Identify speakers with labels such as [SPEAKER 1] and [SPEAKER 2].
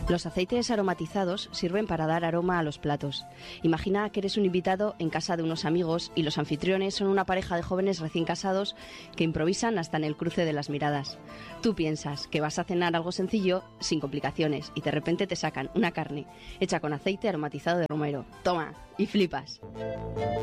[SPEAKER 1] Los aceites aromatizados sirven para dar aroma a los platos. Imagina que eres un invitado en casa de unos amigos y los anfitriones son una pareja de jóvenes recién casados que improvisan hasta en el cruce de las miradas. Tú piensas que vas a cenar algo sencillo, sin complicaciones, y de repente te sacan una carne hecha con aceite aromatizado de romero. Toma, y flipas.